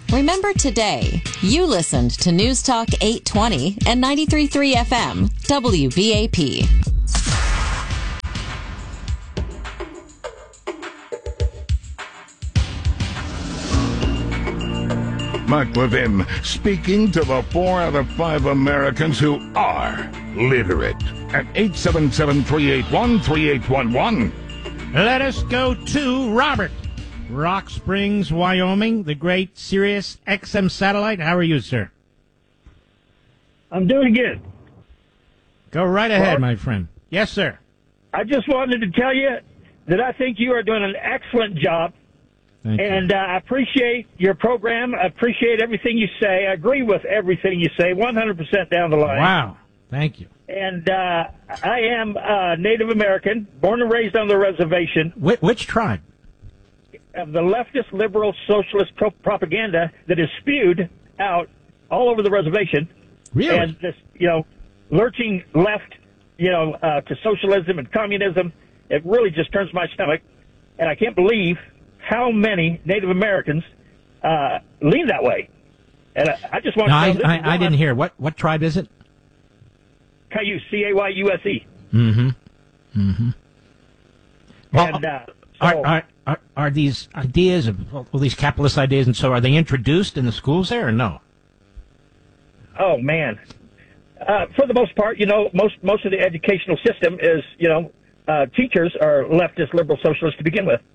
Remember today, you listened to News Talk 820 and 93.3 FM, WBAP. Mark Levin speaking to the 4 out of 5 Americans who are literate at 877-381-3811. Let us go to Robert. Rock Springs, Wyoming, the great Sirius XM satellite. How are you, sir? I'm doing good. Go right ahead, Mark? my friend. Yes, sir. I just wanted to tell you that I think you are doing an excellent job. Thank you. And I appreciate your program. I appreciate everything you say. I agree with everything you say, 100% down the line. Wow. Thank you. And I am Native American, born and raised on the reservation. Which tribe? Of the leftist, liberal, socialist propaganda that is spewed out all over the reservation. Really? And this, lurching left, to socialism and communism, it really just turns my stomach. And I can't believe how many Native Americans lean that way. And I just want No, to know I didn't hear. What tribe is it? Cayuse, C-A-Y-U-S-E. Mm-hmm. Mm-hmm. Well, And, are these ideas, all these capitalist ideas and so, are they introduced in the schools there or no? oh, man. For the most part, most of the educational system is, teachers are leftist, liberal, socialist to begin with.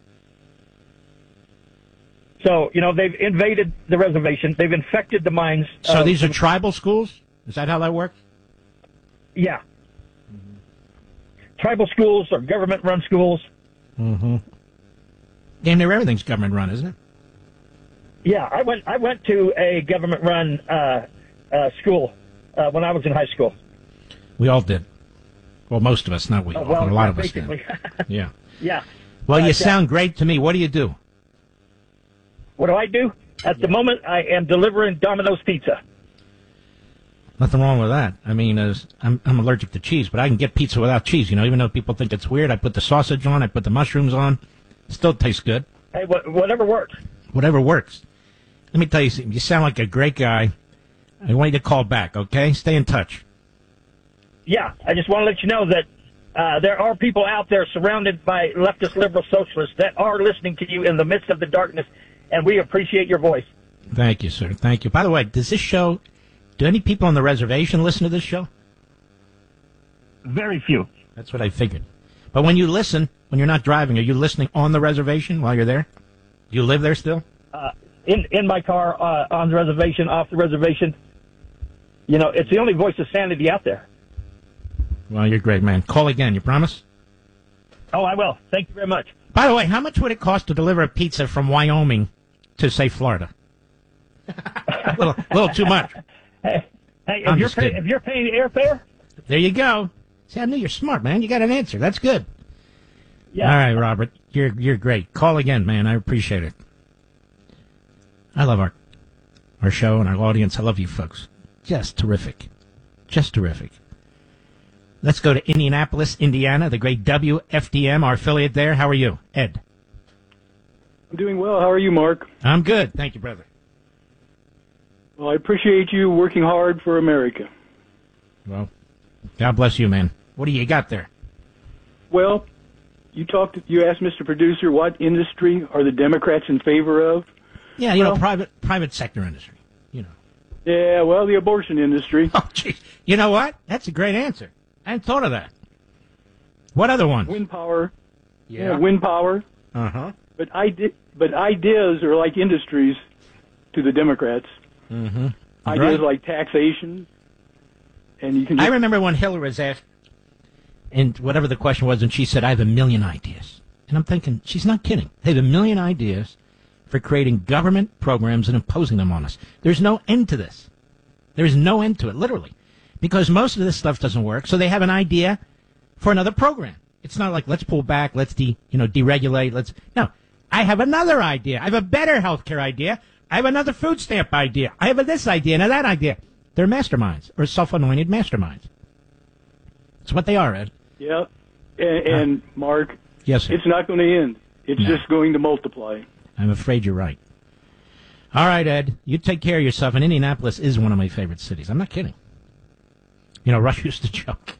So, they've invaded the reservation. They've infected the minds. So these are tribal schools? Is that how that works? Yeah. Mm-hmm. Tribal schools or government-run schools. Mm-hmm. Damn near everything's government-run, isn't it? Yeah, I went to a government-run school when I was in high school. We all did. Well, most of us, not we. Well, but a lot of us basically. did. Yeah. Yeah. Well, you sound great to me. What do you do? What do I do? At the moment, I am delivering Domino's Pizza. Nothing wrong with that. I mean, I'm allergic to cheese, but I can get pizza without cheese. Even though people think it's weird, I put the sausage on, I put the mushrooms on. Still tastes good. Hey, whatever works. Whatever works. Let me tell you something. You sound like a great guy. I want you to call back, okay? Stay in touch. Yeah, I just want to let you know that there are people out there surrounded by leftist, liberal, socialists that are listening to you in the midst of the darkness, and we appreciate your voice. Thank you, sir. Thank you. By the way, do any people on the reservation listen to this show? Very few. That's what I figured. But when you listen, when you're not driving, are you listening on the reservation while you're there? Do you live there still? In my car, on the reservation, off the reservation. It's the only voice of sanity out there. Well, you're great, man. Call again, you promise? Oh, I will. Thank you very much. By the way, how much would it cost to deliver a pizza from Wyoming to, say, Florida? a little too much. Hey, if you're paying airfare? There you go. See, I knew you're smart, man. You got an answer. That's good. Yeah. All right, Robert. You're great. Call again, man. I appreciate it. I love our show and our audience. I love you folks. Just terrific. Just terrific. Let's go to Indianapolis, Indiana, the great WFDM, our affiliate there. How are you, Ed? I'm doing well. How are you, Mark? I'm good. Thank you, brother. Well, I appreciate you working hard for America. Well, God bless you, man. What do you got there? Well, you asked Mr. Producer what industry are the Democrats in favor of? Yeah, private sector industry. Yeah, well, the abortion industry. Oh, geez. You know what? That's a great answer. I hadn't thought of that. What other ones? Wind power. Yeah. Wind power. Uh-huh. But ideas are like industries to the Democrats. Mm-hmm. Ideas like taxation, and you can. I remember when Hillary was asked, and whatever the question was, and she said, "I have a million ideas," and I'm thinking, she's not kidding. They have a million ideas for creating government programs and imposing them on us. There's no end to this. There's no end to it, literally, because most of this stuff doesn't work. So they have an idea for another program. It's not like let's pull back, let's deregulate. No, I have another idea. I have a better healthcare idea. I have another food stamp idea. I have this idea and that idea. They're masterminds, or self-anointed masterminds. That's what they are, Ed. Yeah, and Mark, yes, sir. It's not going to end. It's just going to multiply. I'm afraid you're right. All right, Ed, you take care of yourself. And Indianapolis is one of my favorite cities. I'm not kidding. You know, Rush used to joke.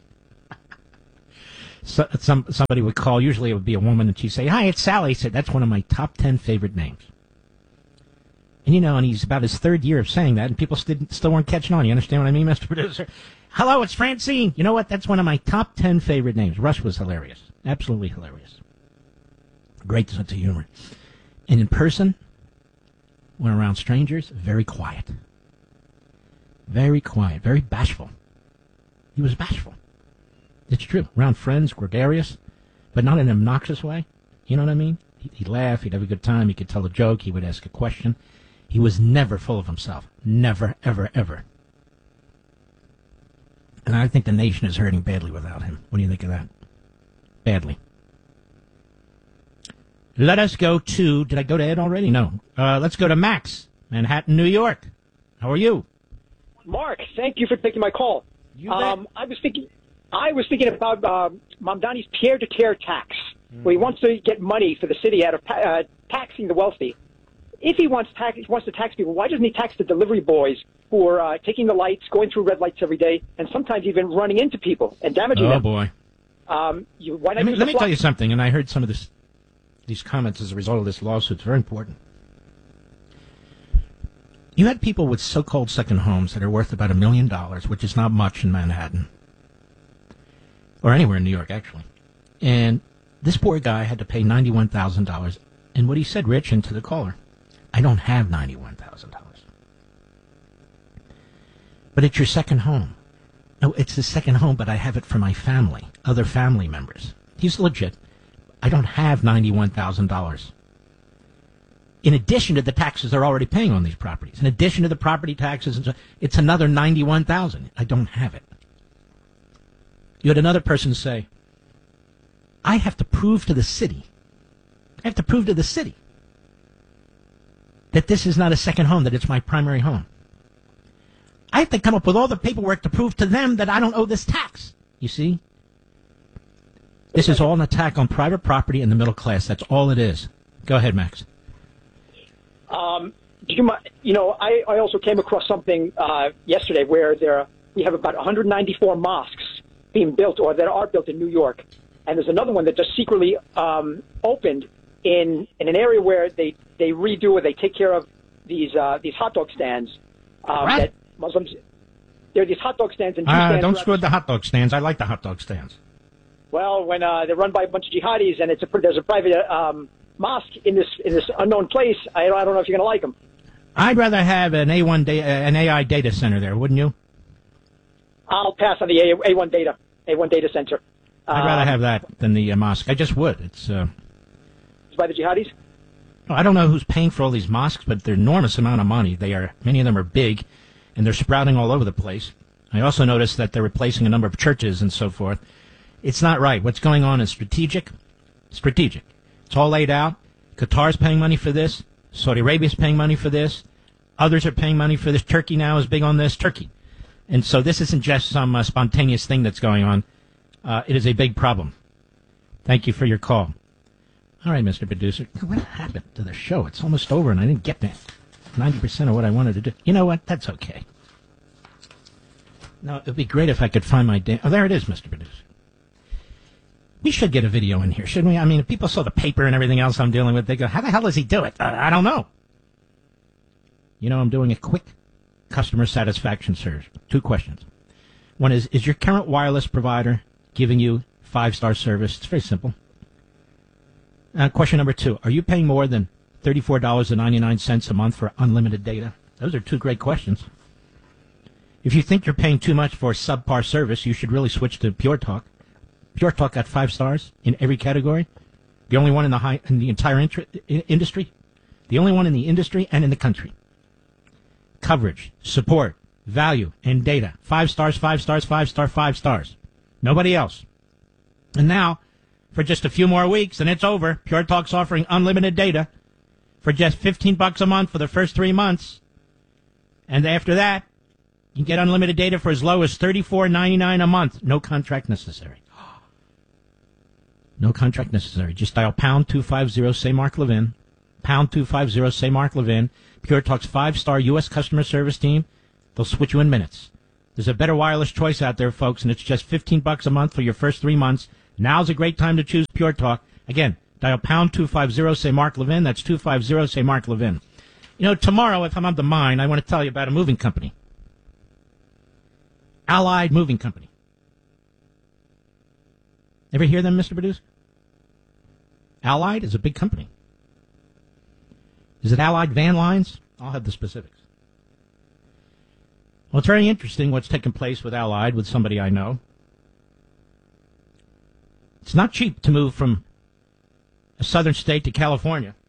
Somebody would call. Usually it would be a woman, and she'd say, "Hi, it's Sally." He said, "That's one of my top 10 favorite names." And, you know, and he's about his third year of saying that, and people still weren't catching on. You understand what I mean, Mr. Producer? Hello, it's Francine. You know what? That's one of my top 10 favorite names. Rush was hilarious. Absolutely hilarious. Great sense of humor. And in person, when around strangers, very quiet. Very quiet. Very bashful. He was bashful. It's true. Around friends, gregarious, but not in an obnoxious way. You know what I mean? He'd laugh. He'd have a good time. He could tell a joke. He would ask a question. He was never full of himself. Never, ever, ever. And I think the nation is hurting badly without him. What do you think of that? Badly. Let us go to... Did I go to Ed already? No. Let's go to Max, Manhattan, New York. How are you? Mark, thank you for taking my call. You bet. I was thinking about Mamdani's pied-à-terre tax, where he wants to get money for the city out of taxing the wealthy. If he wants to tax people, why doesn't he tax the delivery boys who are taking the lights, going through red lights every day, and sometimes even running into people and damaging them? Oh, boy. Let me tell you something, and I heard some of these comments as a result of this lawsuit. It's very important. You had people with so-called second homes that are worth about $1 million, which is not much in Manhattan. Or anywhere in New York, actually. And this poor guy had to pay $91,000. And what he said, Rich, and to the caller, I don't have $91,000. But it's your second home. No, it's the second home, but I have it for my family, other family members. He's legit. I don't have $91,000. In addition to the taxes they're already paying on these properties, in addition to the property taxes, it's another $91,000. I don't have it. You had another person say, I have to prove to the city, that this is not a second home, that it's my primary home. I have to come up with all the paperwork to prove to them that I don't owe this tax. You see? This is all an attack on private property and the middle class. That's all it is. Go ahead, Max. I also came across something yesterday where we have about 194 mosques being built or that are built in New York. And there's another one that just secretly opened in an area where they redo or they take care of these hot dog stands that Muslims. There are these hot dog stands and don't screw with the hot dog stands. I like the hot dog stands. Well, when they're run by a bunch of jihadis and there's a private mosque in this unknown place, I don't know if you're going to like them. I'd rather have an an AI data center there, wouldn't you? I'll pass on the A1 data center. I'd rather have that than the mosque. I just would. It's by the jihadis? I don't know who's paying for all these mosques, but they're enormous amount of money. Many of them are big, and they're sprouting all over the place. I also noticed that they're replacing a number of churches and so forth. It's not right. What's going on is strategic. Strategic. It's all laid out. Qatar's paying money for this. Saudi Arabia's paying money for this. Others are paying money for this. Turkey now is big on this. Turkey. And so this isn't just some spontaneous thing that's going on. It is a big problem. Thank you for your call. All right, Mr. Producer. What happened to the show? It's almost over, and I didn't get that 90% of what I wanted to do. You know what? That's okay. No, it would be great if I could find my... Oh, there it is, Mr. Producer. We should get a video in here, shouldn't we? I mean, if people saw the paper and everything else I'm dealing with, they go, how the hell does he do it? I don't know. You know, I'm doing a quick customer satisfaction survey. 2 questions. One is your current wireless provider giving you 5-star service? It's very simple. Question number 2, are you paying more than $34.99 a month for unlimited data? Those are 2 great questions. If you think you're paying too much for subpar service, you should really switch to Pure Talk. Pure Talk got 5 stars in every category. The only one in the entire industry. The only one in the industry and in the country. Coverage, support, value, and data. 5 stars, 5 stars, 5 star, 5 stars. Nobody else. And now, for just a few more weeks, and it's over, Pure Talk's offering unlimited data for just $15 a month for the first 3 months. And after that, you can get unlimited data for as low as $34.99 a month. No contract necessary. No contract necessary. Just dial pound 250, say Mark Levin. pound 250, say Mark Levin. Pure Talk's 5-star U.S. customer service team. They'll switch you in minutes. There's a better wireless choice out there, folks, and it's just $15 a month for your first 3 months. Now's a great time to choose Pure Talk. Again, dial pound 250, say Mark Levin. That's 250, say Mark Levin. You know, tomorrow, if I'm on the mind, I want to tell you about a moving company. Allied Moving Company. Ever hear them, Mr. Producer? Allied is a big company. Is it Allied Van Lines? I'll have the specifics. Well, it's very interesting what's taken place with Allied, with somebody I know. It's not cheap to move from a southern state to California.